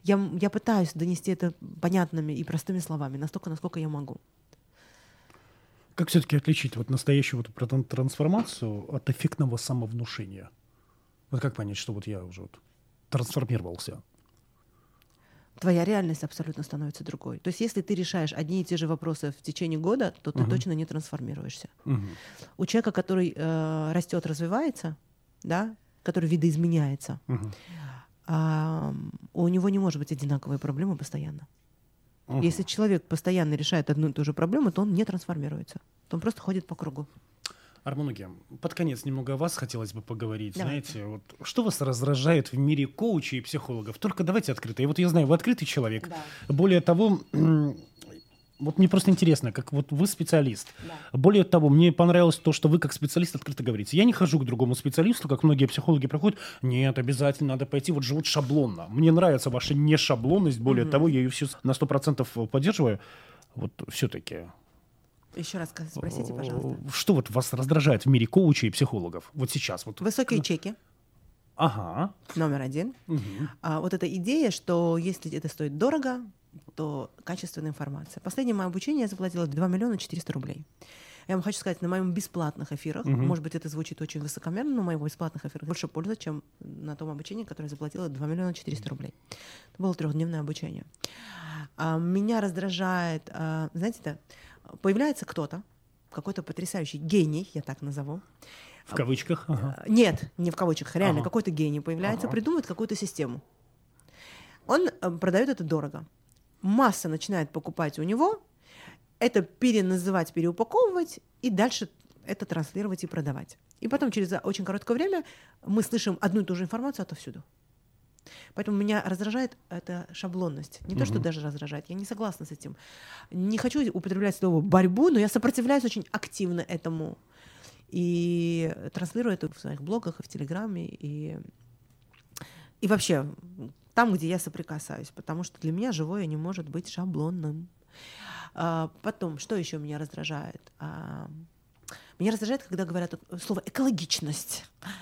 Я пытаюсь донести это понятными и простыми словами, настолько, насколько я могу. Как все-таки отличить вот настоящую вот трансформацию от эффектного самовнушения? Вот как понять, что вот я уже вот трансформировался? Твоя реальность абсолютно становится другой. То есть если ты решаешь одни и те же вопросы в течение года, то ты точно не трансформируешься. У человека, который растет, развивается, да, который видоизменяется, у него не может быть одинаковые проблемы постоянно. Если человек постоянно решает одну и ту же проблему, то он не трансформируется. То он просто ходит по кругу. Армануги, под конец немного о вас хотелось бы поговорить. Давай. Знаете, вот что вас раздражает в мире коучей и психологов? Только давайте открыто. И вот я знаю, вы открытый человек. Да. Более того, вот мне просто интересно, как вот вы специалист. Да. Более того, мне понравилось то, что вы как специалист открыто говорите. Я не хожу к другому специалисту, как многие психологи проходят. Нет, обязательно надо пойти, вот живут шаблонно. Мне нравится ваша нешаблонность. Более того, я ее все на 100% поддерживаю. Вот все-таки... Еще раз спросите, пожалуйста. Что вот вас раздражает в мире коучей и психологов? Вот сейчас. Вот. Высокие чеки. Ага. Номер один. Вот эта идея, что если это стоит дорого, то качественная информация. Последнее мое обучение я заплатила 2 миллиона 400 рублей. Я вам хочу сказать, на моих бесплатных эфирах, может быть, это звучит очень высокомерно, но на моих бесплатных эфирах больше пользы, чем на том обучении, которое я заплатила 2 миллиона 400 рублей. Это было 3-дневное обучение. Меня раздражает, знаете, появляется кто-то, какой-то потрясающий гений, я так назову. В кавычках? Ага. Нет, не в кавычках, реально, какой-то гений появляется, придумывает какую-то систему. Он продает это дорого. Масса начинает покупать у него, это переназывать, переупаковывать и дальше это транслировать и продавать. И потом через очень короткое время мы слышим одну и ту же информацию отовсюду. Поэтому меня раздражает эта шаблонность. Не то, что даже раздражает, я не согласна с этим. Не хочу употреблять слово «борьбу», но я сопротивляюсь очень активно этому. И транслирую это в своих блогах, и в Телеграме, и вообще там, где я соприкасаюсь. Потому что для меня живое не может быть шаблонным. Потом, что еще меня раздражает? Меня раздражает, когда говорят слово «экологичность».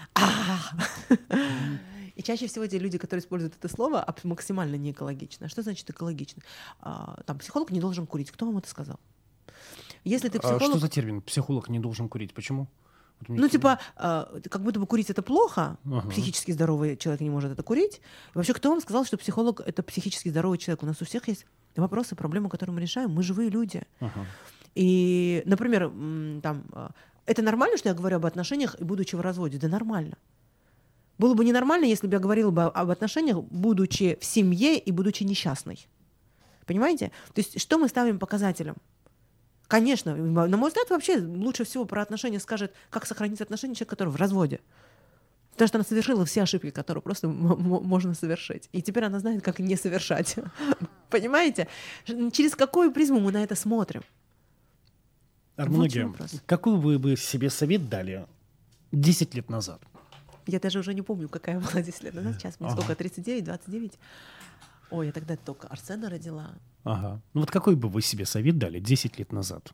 И чаще всего те люди, которые используют это слово, максимально не экологично. Что значит экологично? Там психолог не должен курить. Кто вам это сказал? Если ты психолог... Что за термин? Психолог не должен курить. Почему? Ну, типа, как будто бы курить это плохо, психически здоровый человек не может это курить. И вообще, кто вам сказал, что психолог — это психически здоровый человек? У нас у всех есть вопросы, проблемы, которые мы решаем. Мы живые люди. И, например, там, это нормально, что я говорю об отношениях, будучи в разводе? Да нормально. Было бы ненормально, если бы я говорила бы об отношениях, будучи в семье и будучи несчастной. Понимаете? То есть что мы ставим показателем? Конечно, на мой взгляд, вообще лучше всего про отношения скажет, как сохранить отношения человек, который в разводе. Потому что она совершила все ошибки, которые просто можно совершить. И теперь она знает, как не совершать. Понимаете? Через какую призму мы на это смотрим? Армануги, какой вы бы себе совет дали 10 лет назад? Я даже уже не помню, какая была 10 лет назад. Сейчас мне сколько? 39, 29? Ой, я тогда только Арсена родила. Ага. Ну вот какой бы вы себе совет дали 10 лет назад?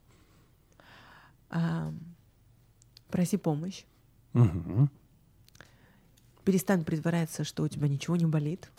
Проси помощь. Перестань притворяться, что у тебя ничего не болит.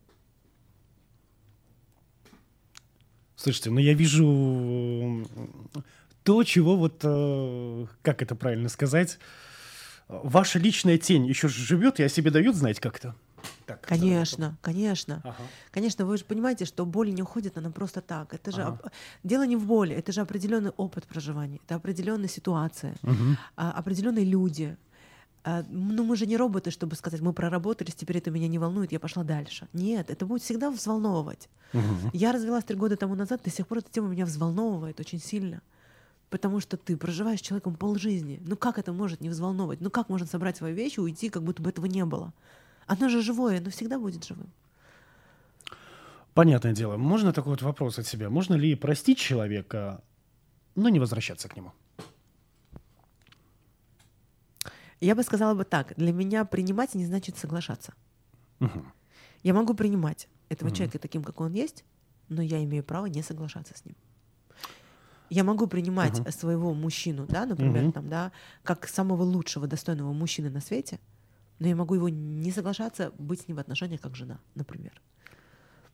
Слушайте, ну я вижу то, чего вот, как это правильно сказать, ваша личная тень еще живет и о себе дает знать как-то. Так, конечно, конечно. Конечно, вы же понимаете, что боль не уходит, она просто так. Это же дело не в боли, это же определенный опыт проживания, это определенная ситуация, определенные люди. Ну, мы же не роботы, чтобы сказать, мы проработались, теперь это меня не волнует, я пошла дальше. Нет, это будет всегда взволновывать. Я развелась 3 года тому назад, до сих пор эта тема меня взволновывает очень сильно. Потому что ты проживаешь с человеком полжизни. Ну как это может не взволновать? Ну как можно собрать свои вещи и уйти, как будто бы этого не было? Оно же живое, оно всегда будет живым. Понятное дело. Можно такой вот вопрос от себя? Можно ли простить человека, но не возвращаться к нему? Я бы сказала бы так. Для меня принимать не значит соглашаться. Я могу принимать этого человека таким, как он есть, но я имею право не соглашаться с ним. Я могу принимать своего мужчину, да, например, там, да, как самого лучшего, достойного мужчины на свете, но я могу его не соглашаться быть с ним в отношениях как жена, например.